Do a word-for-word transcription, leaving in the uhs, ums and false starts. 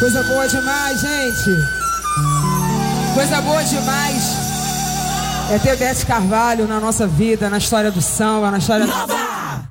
Coisa boa demais, gente. Coisa boa demais é ter o Odete Carvalho na nossa vida, na história do samba, na história da...